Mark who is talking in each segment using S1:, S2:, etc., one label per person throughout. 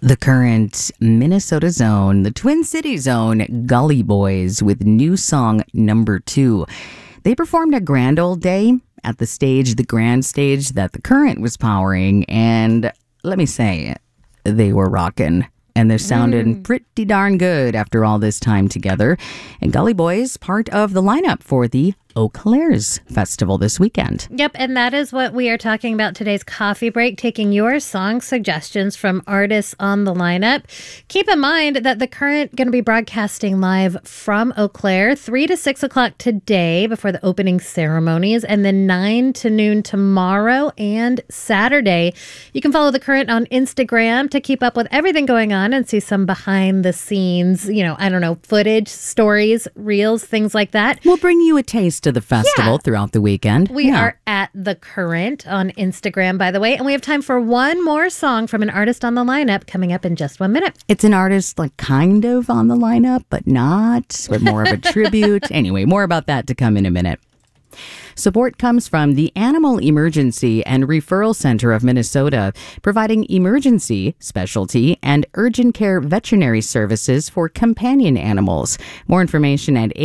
S1: The current Minnesota Zone, the Twin Cities Zone, Gully Boys with new song number 2. They performed a Grand Old Day at the grand stage that the current was powering, and let me say, they were rocking. And they're sounding pretty darn good after all this time together. And Gully Boys, part of the lineup for the Eau Claire's Festival this weekend.
S2: Yep, and that is what we are talking about today's coffee break, taking your song suggestions from artists on the lineup. Keep in mind that the current going to be broadcasting live from Eau Claire 3 to 6 o'clock today before the opening ceremonies, and then 9 to noon tomorrow and Saturday. You can follow the current on Instagram to keep up with everything going on and see some behind the scenes, footage, stories, reels, things like that.
S1: We'll bring you a taste of the festival throughout the weekend.
S2: We are at The Current on Instagram, by the way, and we have time for one more song from an artist on the lineup coming up in just 1 minute.
S1: It's an artist kind of on the lineup, but not, but more of a tribute. Anyway, more about that to come in a minute. Support comes from the Animal Emergency and Referral Center of Minnesota, providing emergency, specialty, and urgent care veterinary services for companion animals. More information at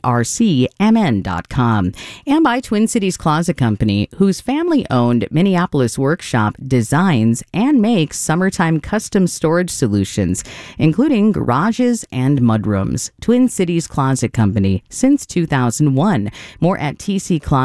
S1: aercmn.com. And by Twin Cities Closet Company, whose family-owned Minneapolis workshop designs and makes summertime custom storage solutions, including garages and mudrooms. Twin Cities Closet Company since 2001. More at tccloset.com.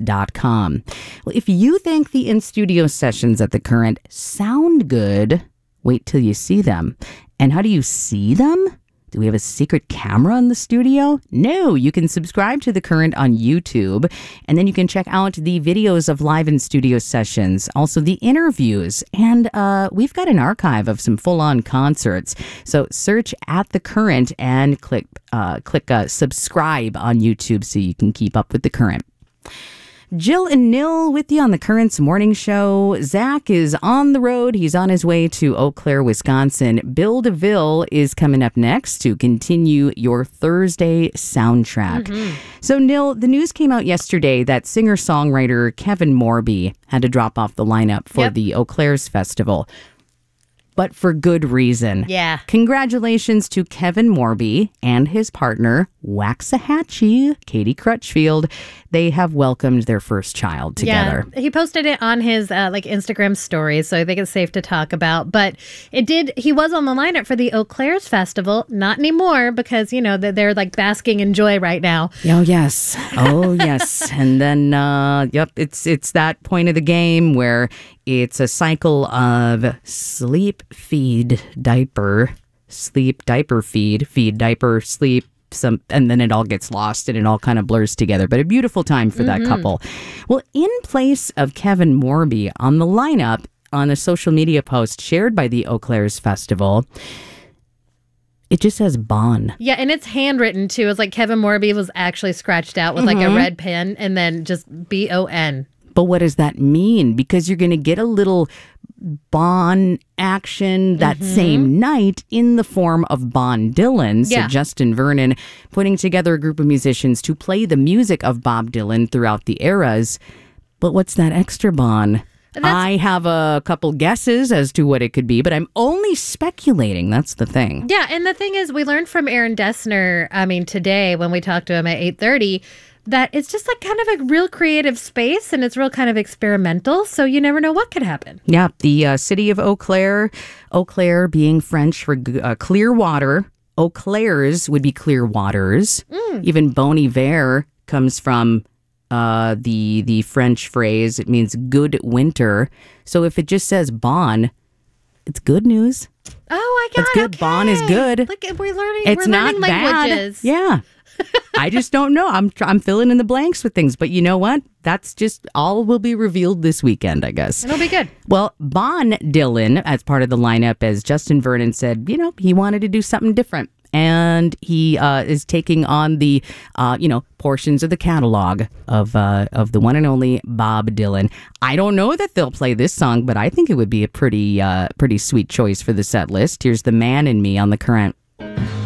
S1: Well, if you think the in-studio sessions at the current sound good, wait till you see them. And how do you see them? Do we have a secret camera in the studio? No, you can subscribe to The Current on YouTube, and then you can check out the videos of live in-studio sessions, also the interviews, and we've got an archive of some full-on concerts. So search at The Current and click subscribe on YouTube so you can keep up with The Current. Jill and Nil with you on the Current's morning show. Zach is on the road. He's on his way to Eau Claire, Wisconsin. Bill DeVille is coming up next to continue your Thursday soundtrack. So, Nil, the news came out yesterday that singer-songwriter Kevin Morby had to drop off the lineup for the Eau Claire's festival. But for good reason.
S2: Yeah.
S1: Congratulations to Kevin Morby and his partner, Waxahachie, Katie Crutchfield. They have welcomed their first child together.
S2: Yeah, he posted it on his Instagram stories, so I think it's safe to talk about. But he was on the lineup for the Eau Claire's Festival. Not anymore because, they're basking in joy right now.
S1: Oh, yes. Oh, yes. And then, it's that point of the game where it's a cycle of sleep, feed, diaper, sleep, diaper, feed, diaper, sleep, and then it all gets lost and it all kind of blurs together. But a beautiful time for that couple. Well, in place of Kevin Morby on the lineup on a social media post shared by the Eau Claire's Festival, it just says Bon.
S2: Yeah, and it's handwritten too. It's like Kevin Morby was actually scratched out with a red pen and then just BON.
S1: But what does that mean? Because you're going to get a little Bon action that same night in the form of Bon Dylan. So Justin Vernon putting together a group of musicians to play the music of Bob Dylan throughout the eras. But what's that extra Bon? I have a couple guesses as to what it could be, but I'm only speculating. That's the thing.
S2: Yeah, and the thing is, we learned from Aaron Dessner, today when we talked to him at 8:30, that it's just kind of a real creative space and it's real kind of experimental. So you never know what could happen.
S1: Yeah. The city of Eau Claire being French for clear water. Eau Claire's would be clear waters. Even Bon Hiver comes from the French phrase. It means good winter. So if it just says Bon, it's good news.
S2: Oh, I got it.
S1: It's good. Okay. Bon is good.
S2: Look, we're learning.
S1: It's
S2: we're
S1: not
S2: learning languages.
S1: Bad. Yeah. I just don't know. I'm filling in the blanks with things. But you know what? That's just all will be revealed this weekend, I guess.
S2: It'll be good.
S1: Well, Bon Dylan, as part of the lineup, as Justin Vernon said, he wanted to do something different. And he is taking on the, portions of the catalog of the one and only Bob Dylan. I don't know that they'll play this song, but I think it would be a pretty sweet choice for the set list. Here's The Man in Me on the Current.